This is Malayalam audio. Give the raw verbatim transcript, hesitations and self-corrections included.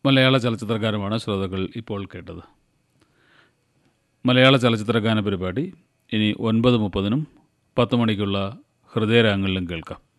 മലയാള ചലച്ചിത്രഗാനമാണ് ശ്രോതാക്കൾ ഇപ്പോൾ കേട്ടത്. മലയാള ചലച്ചിത്രഗാന പരിപാടി ഇനി ഒൻപത് മുപ്പതിനും പത്ത് മണിക്കുള്ള ഹൃദയരാഗങ്ങളിലും കേൾക്കാം.